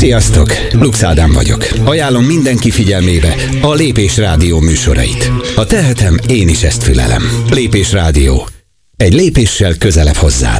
Sziasztok, Lux Ádám vagyok. Ajánlom mindenki figyelmébe a Lépés Rádió műsorait. Ha tehetem, én is ezt fülelem. Lépés Rádió. Egy lépéssel közelebb hozzád.